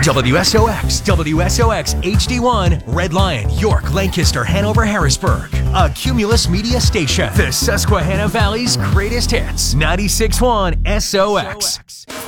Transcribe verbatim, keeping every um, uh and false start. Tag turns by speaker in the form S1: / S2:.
S1: W S O X, W S O X H D one, Red Lion, York, Lancaster, Hanover, Harrisburg. A Cumulus Media station. The Susquehanna Valley's greatest hits. ninety-six point one S O X.